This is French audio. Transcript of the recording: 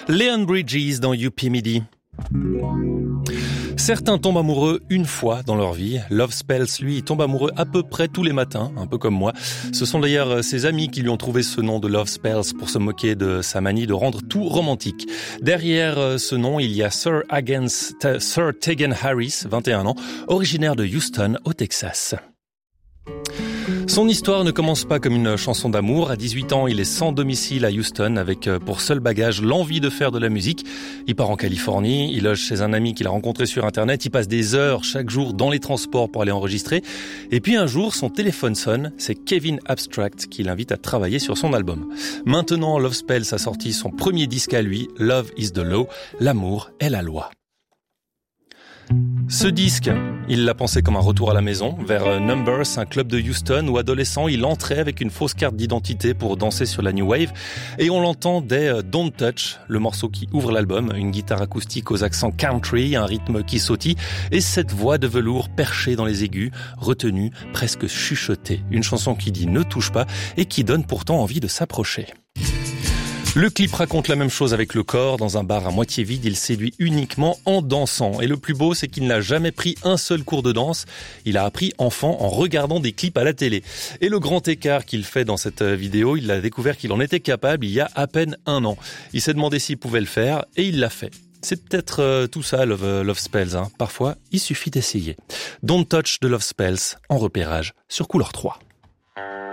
Leon Bridges dans Youpi Midi. Certains tombent amoureux une fois dans leur vie. Love Spells, lui, tombe amoureux à peu près tous les matins, un peu comme moi. Ce sont d'ailleurs ses amis qui lui ont trouvé ce nom de Love Spells pour se moquer de sa manie de rendre tout romantique. Derrière ce nom, il y a Sir Tegan Harris, 21 ans, originaire de Houston, au Texas. Son histoire ne commence pas comme une chanson d'amour. À 18 ans, il est sans domicile à Houston avec pour seul bagage l'envie de faire de la musique. Il part en Californie, il loge chez un ami qu'il a rencontré sur Internet. Il passe des heures chaque jour dans les transports pour aller enregistrer. Et puis un jour, son téléphone sonne. C'est Kevin Abstract qui l'invite à travailler sur son album. Maintenant, Love Spells a sorti son premier disque à lui, Love is the Law. L'amour est la loi. Ce disque, il l'a pensé comme un retour à la maison, vers Numbers, un club de Houston où adolescent, il entrait avec une fausse carte d'identité pour danser sur la New Wave. Et on l'entend dès Don't Touch, le morceau qui ouvre l'album, une guitare acoustique aux accents country, un rythme qui sautille, et cette voix de velours perchée dans les aigus, retenue, presque chuchotée. Une chanson qui dit ne touche pas et qui donne pourtant envie de s'approcher. Le clip raconte la même chose avec le corps. Dans un bar à moitié vide, il séduit uniquement en dansant. Et le plus beau, c'est qu'il n'a jamais pris un seul cours de danse. Il a appris enfant en regardant des clips à la télé. Et le grand écart qu'il fait dans cette vidéo, il a découvert qu'il en était capable il y a à peine 1 an. Il s'est demandé s'il pouvait le faire et il l'a fait. C'est peut-être tout ça, Love Spells. Parfois, il suffit d'essayer. Don't Touch de Love Spells en repérage sur Couleur 3.